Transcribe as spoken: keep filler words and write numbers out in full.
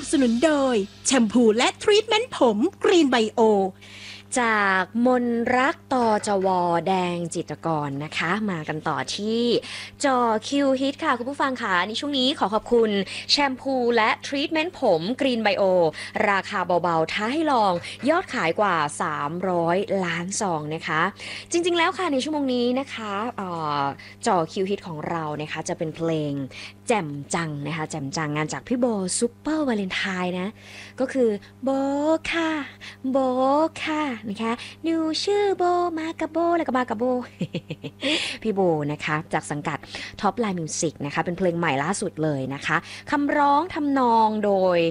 สนุนโดยแชมพูและทรีทเมนต์ผมกรีนไบโอจากมนรักต่อจวแดงจิตรกรนะคะมากันต่อที่จอคิวฮิตค่ะคุณผู้ฟังค่ะในช่วงนี้ขอขอบคุณแชมพูและทรีทเมนต์ผมกรีนไบโอราคาเบาๆท้าให้ลองยอดขายกว่าสามร้อยล้านซองนะคะจริงๆแล้วค่ะในชั่วโมงนี้นะคะออจอคิวฮิตของเรานะคะจะเป็นเพลงแจ่มจังนะคะแจ่มจังงานจากพี่โบซุปเปอร์วาเลนไทน์นะก็คือโบค่ะโบค่ะนะคะหนูชื่อโบมากับโบแล้วก็มากับโบ พี่โบนะคะจากสังกัด Top Line Music นะคะเป็นเพลงใหม่ล่าสุดเลยนะคะคำร้องทำนองโดย